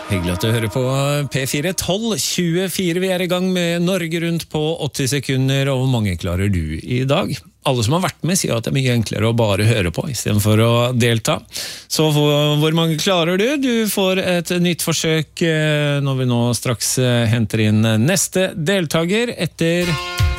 Hyggelig at du hører på P4 12:24. Vi I gang med Norge rundt på 80 sekunder, og hvor mange klarer du I dag? Alle som har vært med sier at det mye enklere å bare høre på I stedet for å delta. Så hvor mange klarer du? Du får et nytt forsøk når vi nå straks henter inn neste deltaker etter